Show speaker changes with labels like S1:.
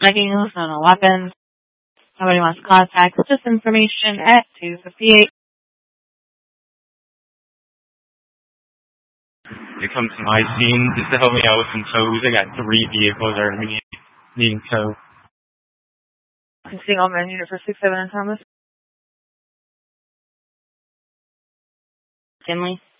S1: leggings, no weapons. Somebody wants to contact this information at 258.
S2: You come to my scene just to help me out with some tows. I got 3 vehicles that are needing tow.
S1: Single man unit for 67 and Thomas. Kinley.